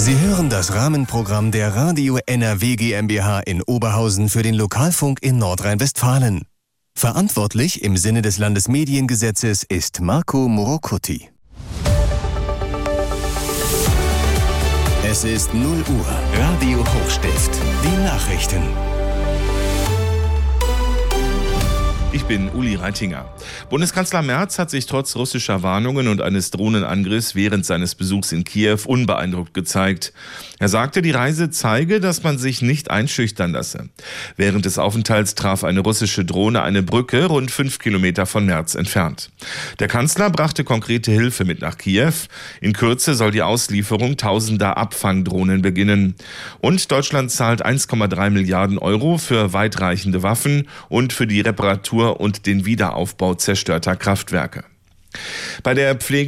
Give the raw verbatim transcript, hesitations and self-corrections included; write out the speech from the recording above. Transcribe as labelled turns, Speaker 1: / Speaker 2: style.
Speaker 1: Sie hören das Rahmenprogramm der Radio N R W GmbH in Oberhausen für den Lokalfunk in Nordrhein-Westfalen. Verantwortlich im Sinne des Landesmediengesetzes ist Marco Morocuti. Es ist null Uhr. Radio Hochstift. Die Nachrichten.
Speaker 2: Ich bin Uli Reitinger. Bundeskanzler Merz hat sich trotz russischer Warnungen und eines Drohnenangriffs während seines Besuchs in Kiew unbeeindruckt gezeigt. Er sagte, die Reise zeige, dass man sich nicht einschüchtern lasse. Während des Aufenthalts traf eine russische Drohne eine Brücke rund fünf Kilometer von Merz entfernt. Der Kanzler brachte konkrete Hilfe mit nach Kiew. In Kürze soll die Auslieferung tausender Abfangdrohnen beginnen. Und Deutschland zahlt eins Komma drei Milliarden Euro für weitreichende Waffen und für die Reparatur und den Wiederaufbau zerstörter Kraftwerke. Bei der Pflege